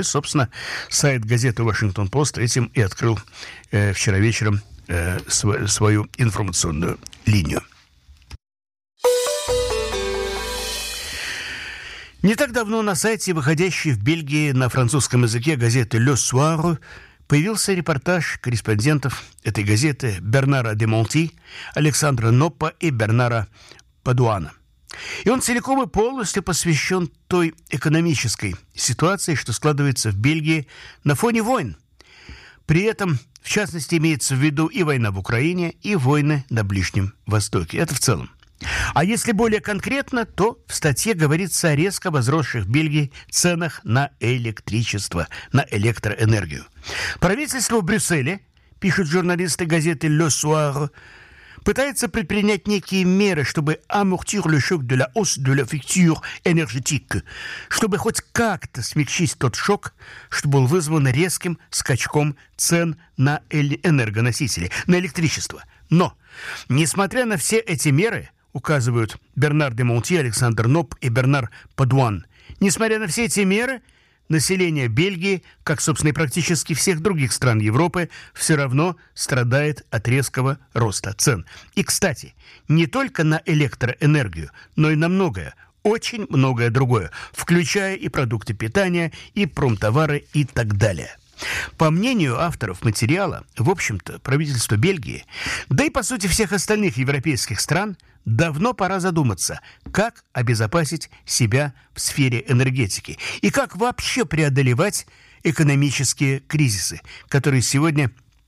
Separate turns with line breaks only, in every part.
И, собственно, сайт газеты «Вашингтон-Пост» этим и открыл вчера вечером свою информационную линию. Не так давно на сайте, выходящей в Бельгии на французском языке газеты «Le Soir», появился репортаж корреспондентов этой газеты Бернара де Монти, Александра Ноппа и Бернара Падуана. И он целиком и полностью посвящен той экономической ситуации, что складывается в Бельгии на фоне войн. При этом, в частности, имеется в виду и война в Украине, и войны на Ближнем Востоке. Это в целом. А если более конкретно, то в статье говорится о резко возросших в Бельгии ценах на электричество, на электроэнергию. Правительство в Брюсселе, пишут журналисты газеты «Le Soir», пытается предпринять некие меры, чтобы amortir le choc de la hausse de la facture énergétique, чтобы хоть как-то смягчить тот шок, что был вызван резким скачком цен на энергоносители, на электричество. Но, несмотря на все эти меры, указывают Бернар де Монти, Александр Нопп и Бернар Падуан, несмотря на все эти меры, население Бельгии, как, собственно, и практически всех других стран Европы, все равно страдает от резкого роста цен. И, кстати, не только на электроэнергию, но и на многое, очень многое другое, включая и продукты питания, и промтовары и так далее. По мнению авторов материала, в общем-то, правительство Бельгии, да и, по сути, всех остальных европейских стран, давно пора задуматься, как обезопасить себя в сфере энергетики и как вообще преодолевать экономические кризисы, которые сегодня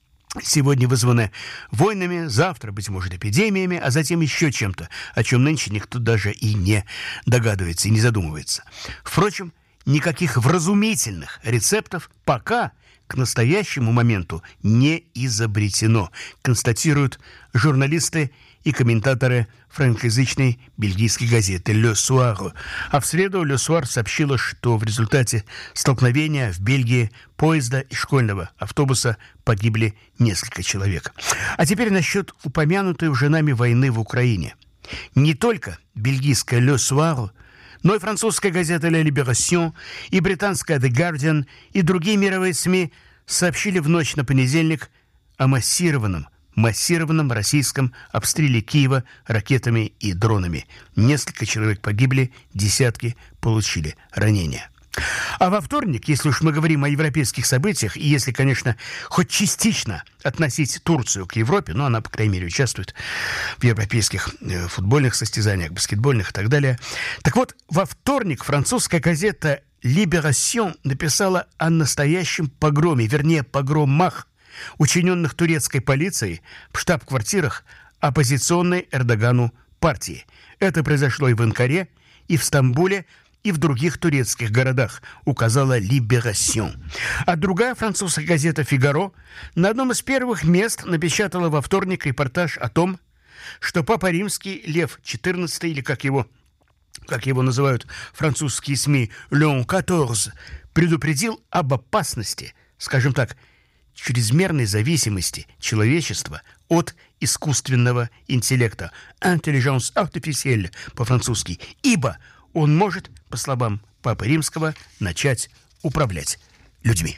вызваны войнами, завтра, быть может, эпидемиями, а затем еще чем-то, о чем нынче никто даже и не догадывается, и не задумывается. Впрочем, никаких вразумительных рецептов пока к настоящему моменту не изобретено, констатируют журналисты и комментаторы франкоязычной бельгийской газеты «Le Soir». А в среду «Le Soir» сообщила, что в результате столкновения в Бельгии поезда и школьного автобуса погибли несколько человек. А теперь насчет упомянутой уже нами войны в Украине. Не только бельгийская «Le Soir», но и французская газета «La Libération», и британская «The Guardian», и другие мировые СМИ сообщили в ночь на понедельник о массированном российском обстреле Киева ракетами и дронами. Несколько человек погибли, десятки получили ранения. А во вторник, если уж мы говорим о европейских событиях, и если, конечно, хоть частично относить Турцию к Европе, но она, по крайней мере, участвует в европейских футбольных состязаниях, баскетбольных и так далее. Так вот, во вторник французская газета «Libération» написала о настоящем погроме, вернее, погромах, учиненных турецкой полицией в штаб-квартирах оппозиционной Эрдогану партии. Это произошло и в Анкаре, и в Стамбуле, и в других турецких городах, указала «Libération». А другая французская газета «Фигаро» на одном из первых мест напечатала во вторник репортаж о том, что Папа Римский Лев XIV, или как его называют французские СМИ, «Леон XIV», предупредил об опасности, скажем так, чрезмерной зависимости человечества от искусственного интеллекта, intelligence artificielle по-французски, ибо он может, по словам Папы Римского, начать управлять людьми.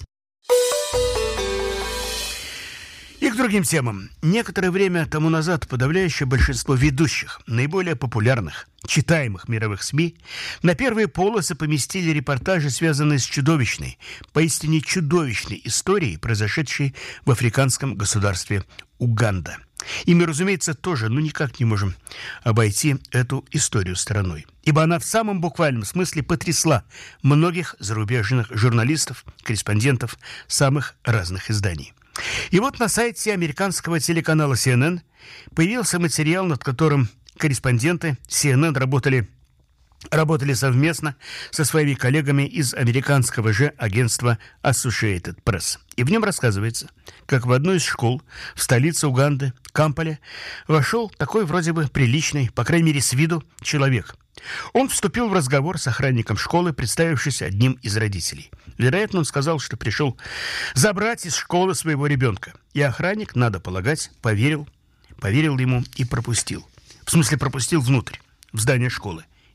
И к другим темам. Некоторое время тому назад подавляющее большинство ведущих, наиболее популярных, читаемых мировых СМИ на первые полосы поместили репортажи, связанные с чудовищной, поистине чудовищной историей, произошедшей в африканском государстве Уганда. И мы, разумеется, тоже никак не можем обойти эту историю стороной, ибо она в самом буквальном смысле потрясла многих зарубежных журналистов, корреспондентов самых разных изданий. И вот на сайте американского телеканала CNN появился материал, над которым корреспонденты CNN работали совместно со своими коллегами из американского же агентства Associated Press. И в нем рассказывается, как в одну из школ в столице Уганды, Кампале, вошел такой вроде бы приличный, по крайней мере с виду, человек. Он вступил в разговор с охранником школы, представившись одним из родителей. Вероятно, он сказал, что пришел забрать из школы своего ребенка. И охранник, надо полагать, поверил ему и пропустил. В смысле, пропустил внутрь, в здание школы.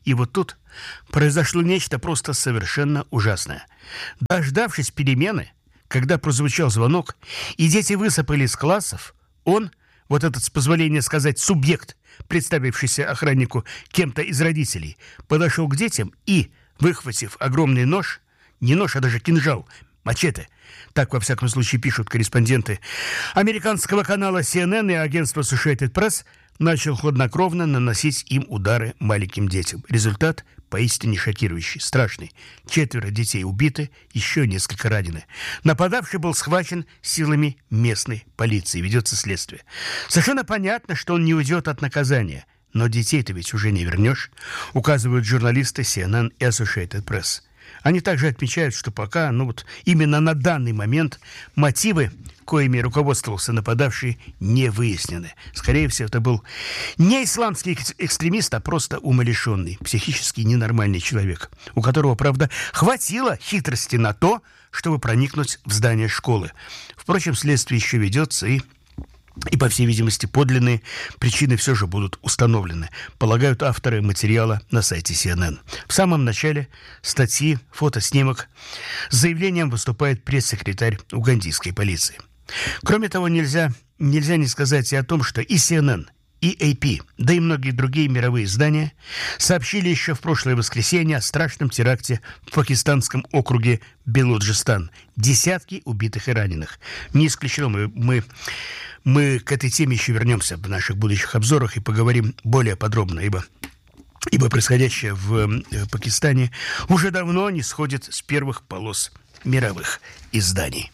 И вот тут произошло нечто просто совершенно ужасное. Дождавшись перемены, когда прозвучал звонок, и дети высыпали из классов, он, вот этот, с позволения сказать, субъект, представившийся охраннику кем-то из родителей, подошел к детям и, выхватив огромный нож, не нож, а даже кинжал, мачете, так, во всяком случае, пишут корреспонденты американского канала CNN и агентства Associated Press, начал хладнокровно наносить им удары маленьким детям. Результат поистине шокирующий, страшный. 4 детей убиты, еще несколько ранены. Нападавший был схвачен силами местной полиции. Ведется следствие. Совершенно понятно, что он не уйдет от наказания. Но детей-то ведь уже не вернешь, указывают журналисты CNN и Associated Press. Они также отмечают, что пока, именно на данный момент мотивы, коими руководствовался нападавший, не выяснены. Скорее всего, это был не исламский экстремист, а просто умалишенный, психически ненормальный человек, у которого, правда, хватило хитрости на то, чтобы проникнуть в здание школы. Впрочем, следствие еще ведется, и, по всей видимости, подлинные причины все же будут установлены, полагают авторы материала на сайте CNN. В самом начале статьи, фотоснимок, с заявлением выступает пресс-секретарь угандийской полиции. Кроме того, нельзя не сказать и о том, что и CNN, и AP, да и многие другие мировые издания сообщили еще в прошлое воскресенье о страшном теракте в пакистанском округе Белуджистан. Десятки убитых и раненых. Не исключено, мы к этой теме еще вернемся в наших будущих обзорах и поговорим более подробно, ибо происходящее в Пакистане уже давно не сходит с первых полос мировых изданий.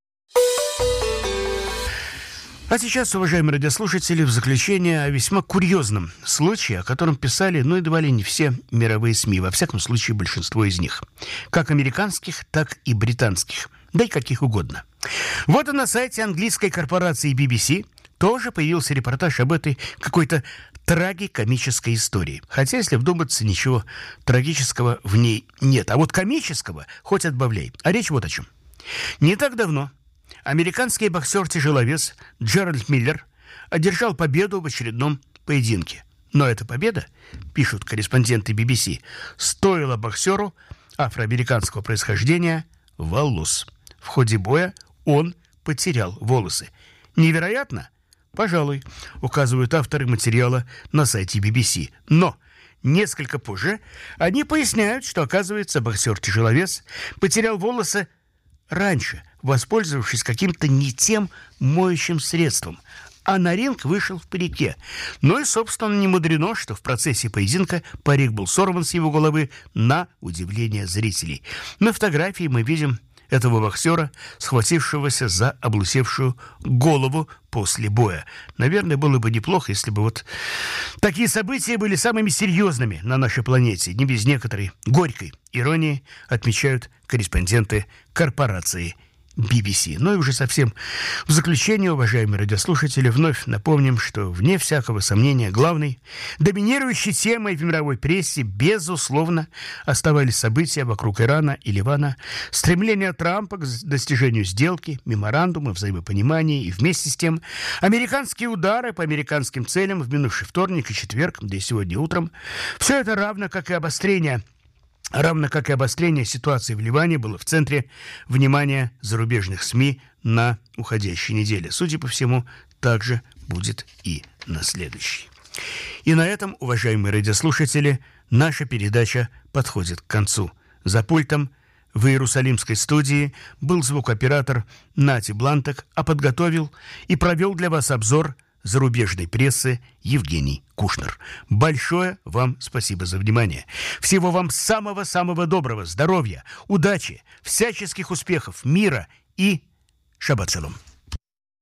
А сейчас, уважаемые радиослушатели, в заключение о весьма курьезном случае, о котором писали, едва ли не все мировые СМИ, во всяком случае большинство из них, как американских, так и британских, да и каких угодно. Вот и на сайте английской корпорации BBC тоже появился репортаж об этой какой-то трагикомической истории. Хотя, если вдуматься, ничего трагического в ней нет. А вот комического хоть отбавляй. А речь вот о чем. Не так давно американский боксер-тяжеловес Джеральд Миллер одержал победу в очередном поединке. Но эта победа, пишут корреспонденты BBC, стоила боксеру афроамериканского происхождения волос. В ходе боя он потерял волосы. Невероятно? Пожалуй, указывают авторы материала на сайте BBC. Но несколько позже они поясняют, что, оказывается, боксер-тяжеловес потерял волосы раньше, воспользовавшись каким-то не тем моющим средством, а на ринг вышел в парике. Ну и, собственно, не мудрено, что в процессе поединка парик был сорван с его головы на удивление зрителей. На фотографии мы видим этого боксера, схватившегося за облысевшую голову после боя. Наверное, было бы неплохо, если бы такие события были самыми серьезными на нашей планете. Не без некоторой горькой иронии отмечают корреспонденты корпорации BBC. Ну и уже совсем в заключение, уважаемые радиослушатели, вновь напомним, что, вне всякого сомнения, главной, доминирующей темой в мировой прессе, безусловно, оставались события вокруг Ирана и Ливана, стремление Трампа к достижению сделки, меморандума, взаимопонимания и вместе с тем американские удары по американским целям в минувший вторник и четверг, да и сегодня утром. Все это равно как и обострение ситуации в Ливане было в центре внимания зарубежных СМИ на уходящей неделе. Судя по всему, так же будет и на следующей. И на этом, уважаемые радиослушатели, наша передача подходит к концу. За пультом в Иерусалимской студии был звукооператор Нати Блантек, а подготовил и провел для вас обзор зарубежной прессы Евгений Кушнер. Большое вам спасибо за внимание. Всего вам самого-самого доброго, здоровья, удачи, всяческих успехов, мира и шаббат шалом.